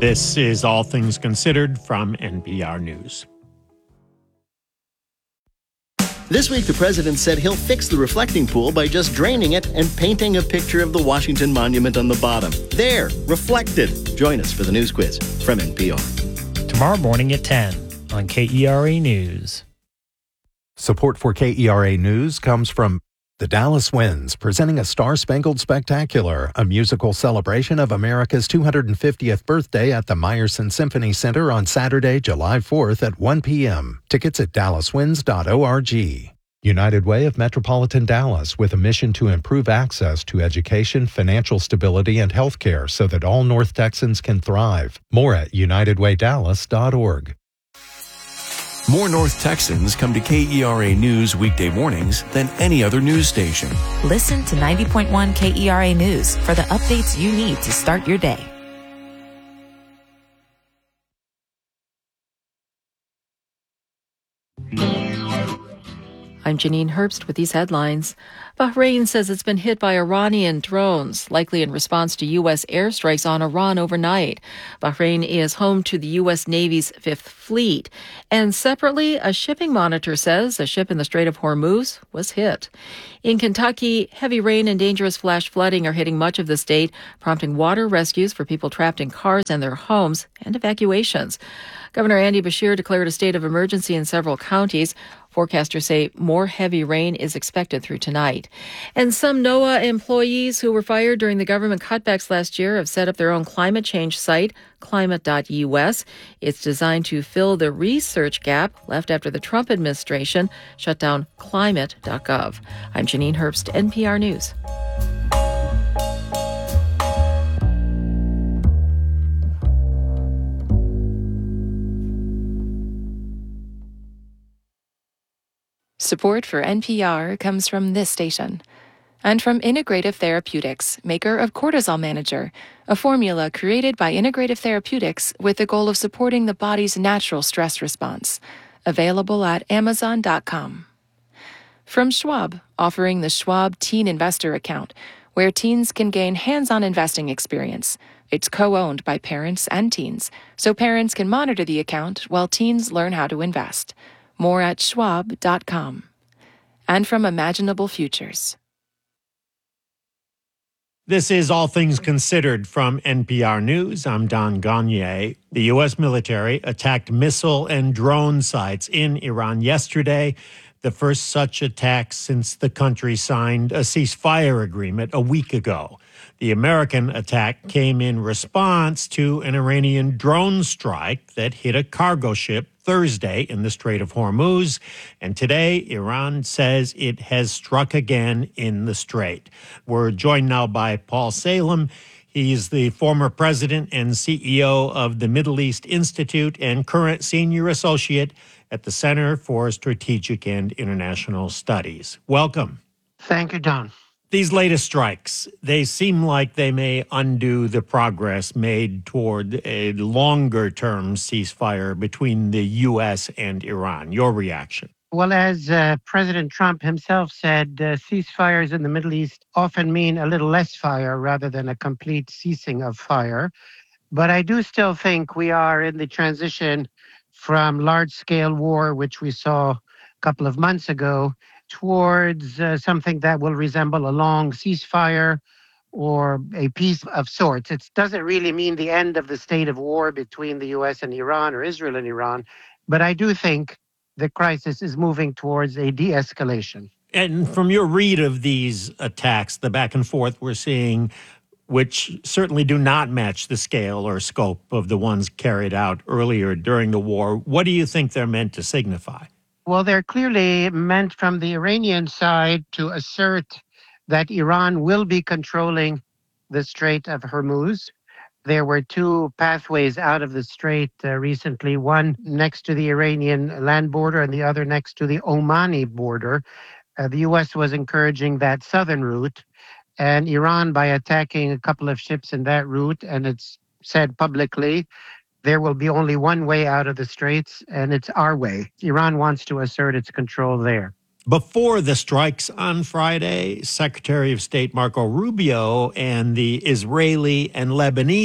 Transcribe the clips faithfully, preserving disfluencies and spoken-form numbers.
This is All Things Considered from N P R News. This week, the president said he'll fix the reflecting pool by just draining it and painting a picture of the Washington Monument on the bottom. There, reflected. Join us for the news quiz from N P R. Tomorrow morning at ten on K E R A News. Support for K E R A News comes from the Dallas Winds, presenting a Star-Spangled Spectacular, a musical celebration of America's two hundred fiftieth birthday at the Meyerson Symphony Center on Saturday, July fourth at one p.m. Tickets at dallas winds dot org. United Way of Metropolitan Dallas, with a mission to improve access to education, financial stability, and health care so that all North Texans can thrive. More at united way dallas dot org. More North Texans come to K E R A News weekday mornings than any other news station. Listen to ninety point one K E R A News for the updates you need to start your day. I'm Janine Herbst with these headlines. Bahrain says it's been hit by Iranian drones, likely in response to U S airstrikes on Iran overnight. Bahrain is home to the U S Navy's Fifth Fleet. And separately, a shipping monitor says a ship in the Strait of Hormuz was hit. In Kentucky, heavy rain and dangerous flash flooding are hitting much of the state, prompting water rescues for people trapped in cars and their homes and evacuations. Governor Andy Beshear declared a state of emergency in several counties. Forecasters say more heavy rain is expected through tonight. And some NOAA employees who were fired during the government cutbacks last year have set up their own climate change site, climate dot U S. It's designed to fill the research gap left after the Trump administration shut down climate dot gov. I'm Janine Herbst, N P R News. Support for N P R comes from this station and from Integrative Therapeutics, maker of Cortisol Manager, a formula created by Integrative Therapeutics with the goal of supporting the body's natural stress response. Available at amazon dot com. From Schwab, offering the Schwab Teen Investor Account, where teens can gain hands-on investing experience. It's co-owned by parents and teens, so parents can monitor the account while teens learn how to invest. More at schwab dot com. And from Imaginable Futures. This is All Things Considered from N P R News. I'm Don Gagné. The U S military attacked missile and drone sites in Iran yesterday, the first such attack since the country signed a ceasefire agreement a week ago. The American attack came in response to an Iranian drone strike that hit a cargo ship Thursday in the Strait of Hormuz. And today, Iran says it has struck again in the strait. We're joined now by Paul Salem. He's the former president and C E O of the Middle East Institute and current senior associate at the Center for Strategic and International Studies. Welcome. Thank you, Don. These latest strikes, they seem like they may undo the progress made toward a longer-term ceasefire between the U S and Iran. Your reaction? Well, as uh, President Trump himself said, uh, ceasefires in the Middle East often mean a little less fire rather than a complete ceasing of fire. But I do still think we are in the transition from large-scale war, which we saw a couple of months ago, towards uh, something that will resemble a long ceasefire or a peace of sorts. It doesn't really mean the end of the state of war between the U S and Iran or Israel and Iran, but I do think the crisis is moving towards a de-escalation. And from your read of these attacks, the back and forth we're seeing, which certainly do not match the scale or scope of the ones carried out earlier during the war, what do you think they're meant to signify? Well, they're clearly meant from the Iranian side to assert that Iran will be controlling the Strait of Hormuz. There were two pathways out of the strait uh, recently, one next to the Iranian land border and the other next to the Omani border. Uh, the U S was encouraging that southern route, and Iran, by attacking a couple of ships in that route, and it's said publicly, there will be only one way out of the straits, and it's our way. Iran wants to assert its control there. Before the strikes on Friday, Secretary of State Marco Rubio and the Israeli and Lebanese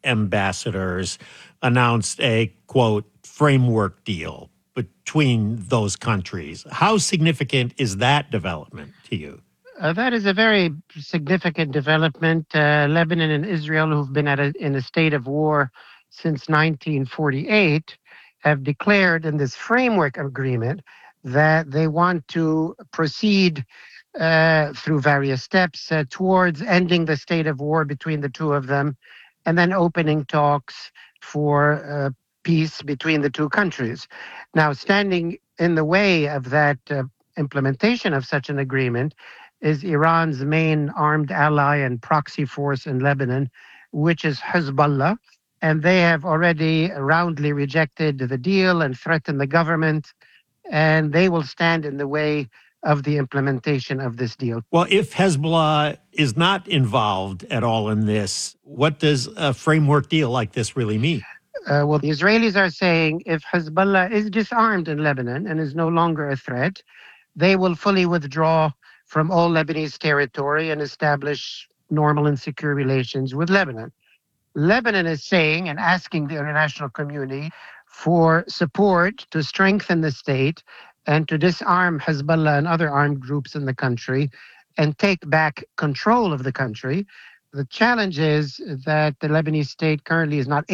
ambassadors announced a, quote, framework deal between those countries. How significant is that development to you? Uh, that is a very significant development. Uh, Lebanon and Israel, who've been at a, in a state of war since nineteen forty-eight, have declared in this framework agreement that they want to proceed uh, through various steps uh, towards ending the state of war between the two of them and then opening talks for uh, peace between the two countries. Now, standing in the way of that uh, implementation of such an agreement is Iran's main armed ally and proxy force in Lebanon, which is Hezbollah. And they have already roundly rejected the deal and threatened the government, and they will stand in the way of the implementation of this deal. Well, if Hezbollah is not involved at all in this, what does a framework deal like this really mean? Uh, well, the Israelis are saying if Hezbollah is disarmed in Lebanon and is no longer a threat, they will fully withdraw from all Lebanese territory and establish normal and secure relations with Lebanon. Lebanon is saying and asking the international community for support to strengthen the state and to disarm Hezbollah and other armed groups in the country and take back control of the country. The challenge is that the Lebanese state currently is not